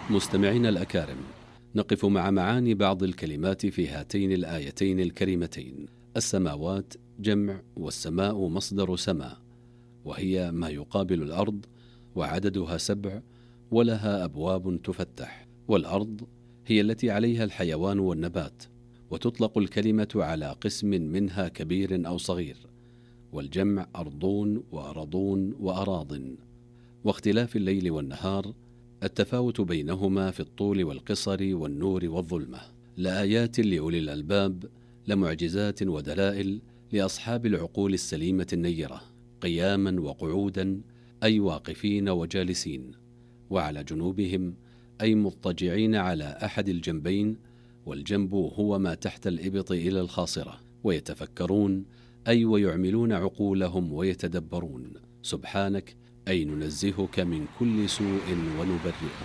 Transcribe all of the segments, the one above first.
مستمعين الأكارم، نقف مع معاني بعض الكلمات في هاتين الآيتين الكريمتين. السماوات جمع، والسماء مصدر سما، وهي ما يقابل الأرض، وعددها 7 ولها أبواب تفتح. والأرض هي التي عليها الحيوان والنبات، وتطلق الكلمة على قسم منها كبير أو صغير، والجمع أرضون وأرضون وأراض. واختلاف الليل والنهار التفاوت بينهما في الطول والقصر والنور والظلمة. لآيات لأولي الألباب، لمعجزات ودلائل لأصحاب العقول السليمة النيرة، قياما وقعودا، أي واقفين وجالسين، وعلى جنوبهم، أي مضطجعين على أحد الجنبين، والجنب هو ما تحت الإبط إلى الخاصرة، ويتفكرون، أي ويعملون عقولهم ويتدبرون. سبحانك، أي ننزهك من كل سوء ونبرئك.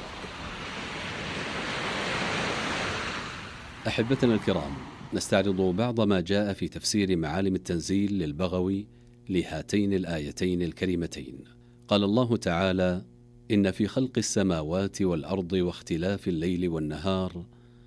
أحبتنا الكرام، نستعرض بعض ما جاء في تفسير معالم التنزيل للبغوي لهاتين الآيتين الكريمتين. قال الله تعالى: إن في خلق السماوات والأرض واختلاف الليل والنهار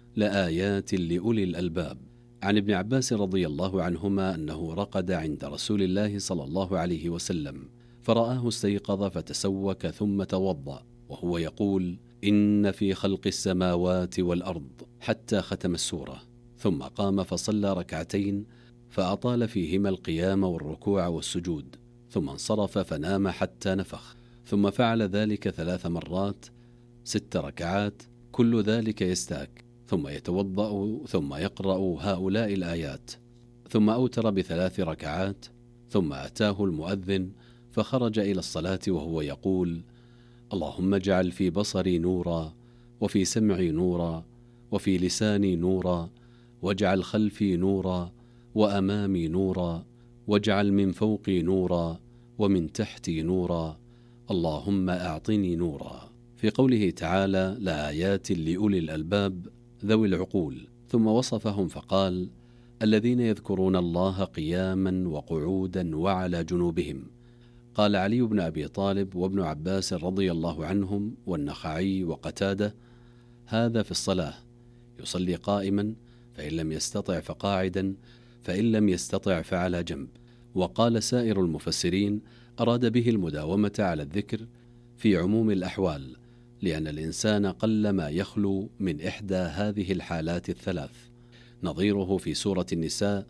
لآيات لأولي الألباب. عن ابن عباس رضي الله عنهما أنه رقد عند رسول الله صلى الله عليه وسلم، فرآه استيقظ فتسوك ثم توضأ وهو يقول: إن في خلق السماوات والأرض، حتى ختم السورة، ثم قام فصلى ركعتين فأطال فيهما القيام والركوع والسجود، ثم انصرف فنام حتى نفخ، ثم فعل ذلك 3 مرات 6 ركعات، كل ذلك يستاك، ثم يتوضأ ثم يقرأ هؤلاء الآيات، ثم أوتر ب3 ركعات، ثم أتاه المؤذن فخرج إلى الصلاة وهو يقول: اللهم اجعل في بصري نورا، وفي سمعي نورا، وفي لساني نورا، واجعل خلفي نورا، وأمامي نورا، واجعل من فوقي نورا، ومن تحتي نورا، اللهم أعطني نورا. في قوله تعالى: لآيات لأولي الألباب، ذوي العقول، ثم وصفهم فقال: الذين يذكرون الله قياما وقعودا وعلى جنوبهم. قال علي بن أبي طالب وابن عباس رضي الله عنهم والنخعي وقتادة: هذا في الصلاة، يصلي قائما، فإن لم يستطع فقاعدا، فإن لم يستطع فعلى جنب. وقال سائر المفسرين: أراد به المداومة على الذكر في عموم الأحوال، لأن الإنسان قلما يخلو من إحدى هذه الحالات الثلاث، نظيره في سورة النساء: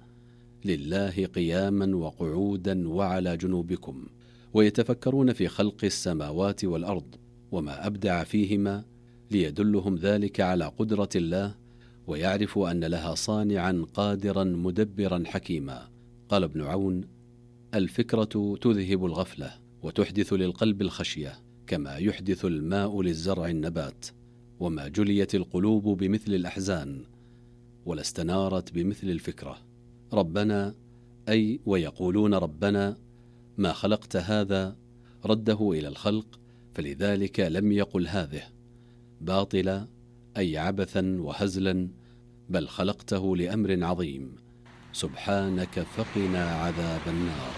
لله قياما وقعودا وعلى جنوبكم، ويتفكرون في خلق السماوات والأرض وما أبدع فيهما، ليدلهم ذلك على قدرة الله، ويعرفوا أن لها صانعا قادرا مدبرا حكيما. قال ابن عون: الفكرة تذهب الغفلة، وتحدث للقلب الخشية، كما يحدث الماء للزرع النبات، وما جليت القلوب بمثل الأحزان، ولا استنارت بمثل الفكرة. ربنا، أي ويقولون ربنا ما خلقت هذا، رده إلى الخلق، فلذلك لم يقل هذه باطلا، أي عبثا وهزلا، بل خلقته لأمر عظيم. سبحانك فقنا عذاب النار.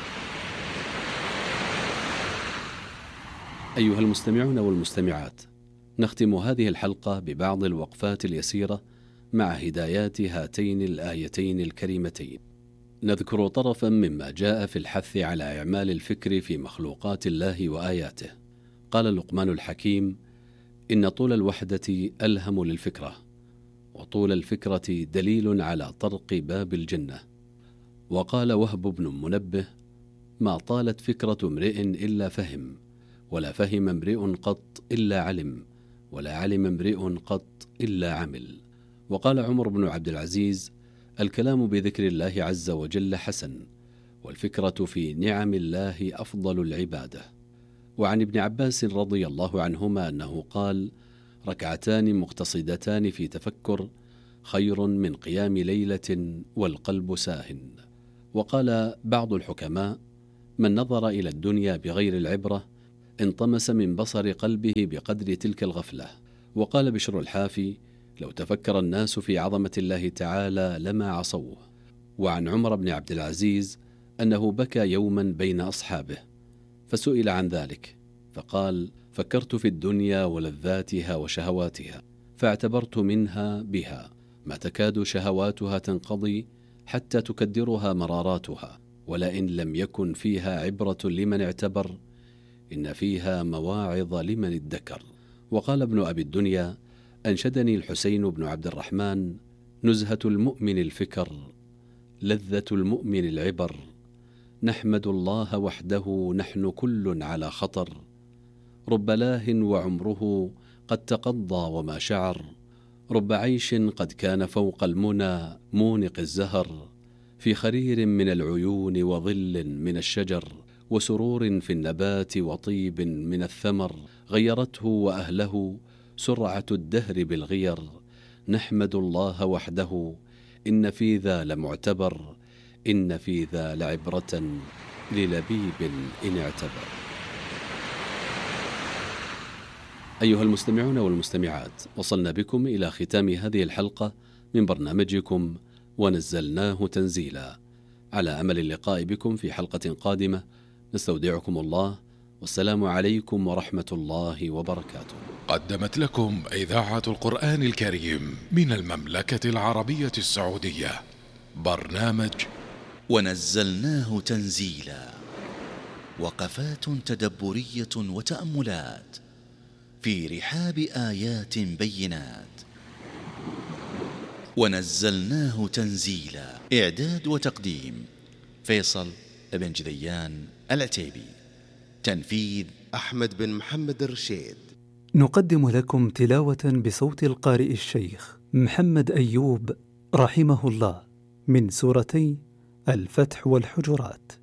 أيها المستمعون والمستمعات، نختم هذه الحلقة ببعض الوقفات اليسيرة مع هدايات هاتين الآيتين الكريمتين. نذكر طرفا مما جاء في الحث على إعمال الفكر في مخلوقات الله وآياته. قال لقمان الحكيم: إن طول الوحدة ألهم للفكرة، وطول الفكرة دليل على طرق باب الجنة. وقال وهب بن منبه: ما طالت فكرة امرئ إلا فهم، ولا فهم امرئ قط إلا علم، ولا علم امرئ قط إلا عمل. وقال عمر بن عبد العزيز: الكلام بذكر الله عز وجل حسن، والفكرة في نعم الله أفضل العبادة. وعن ابن عباس رضي الله عنهما أنه قال: ركعتان مقتصدتان في تفكر خير من قيام ليلة والقلب ساهن. وقال بعض الحكماء: من نظر إلى الدنيا بغير العبرة انطمس من بصر قلبه بقدر تلك الغفلة. وقال بشر الحافي: لو تفكر الناس في عظمة الله تعالى لما عصوه. وعن عمر بن عبد العزيز أنه بكى يوما بين أصحابه، فسئل عن ذلك فقال: فكرت في الدنيا ولذاتها وشهواتها، فاعتبرت منها بها ما تكاد شهواتها تنقضي حتى تكدرها مراراتها، ولئن لم يكن فيها عبرة لمن اعتبر إن فيها مواعظ لمن ادكر. وقال ابن أبي الدنيا: أنشدني الحسين بن عبد الرحمن: نزهة المؤمن الفكر، لذة المؤمن العبر، نحمد الله وحده نحن كل على خطر، رب لاه وعمره قد تقضى وما شعر، رب عيش قد كان فوق المنى مونق الزهر، في خرير من العيون وظل من الشجر، وسرور في النبات وطيب من الثمر، غيرته وأهله سرعة الدهر بالغير، نحمد الله وحده إن في ذا لمعتبر، إن في ذا لعبرة للبيب إن اعتبر. أيها المستمعون والمستمعات، وصلنا بكم إلى ختام هذه الحلقة من برنامجكم ونزلناه تنزيلا، على أمل اللقاء بكم في حلقة قادمة. نستودعكم الله، والسلام عليكم ورحمة الله وبركاته. قدمت لكم إذاعة القرآن الكريم من المملكة العربية السعودية برنامج ونزلناه تنزيلا، وقفات تدبرية وتأملات في رحاب آيات بينات. ونزلناه تنزيلا، إعداد وتقديم فيصل بن جذيان العتيبي، تنفيذ أحمد بن محمد الرشيد. نقدم لكم تلاوة بصوت القارئ الشيخ محمد أيوب رحمه الله من سورتي الفتح والحجرات.